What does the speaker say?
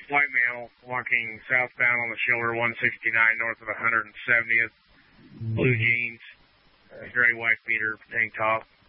white male walking southbound on the shoulder 169 north of 170th. Blue jeans, gray white beater, tank top.